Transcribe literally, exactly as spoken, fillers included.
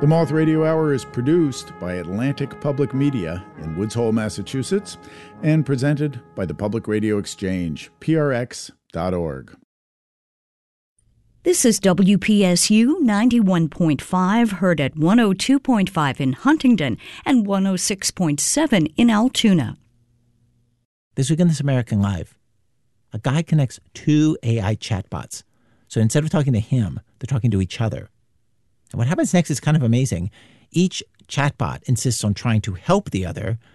The Moth Radio Hour is produced by Atlantic Public Media in Woods Hole, Massachusetts, and presented by the Public Radio Exchange, P R X dot org. This is W P S U ninety-one point five, heard at one oh two point five in Huntington and one oh six point seven in Altoona. This week on This American Life, a guy connects two A I chatbots. So instead of talking to him, they're talking to each other. And what happens next is kind of amazing. Each chatbot insists on trying to help the other,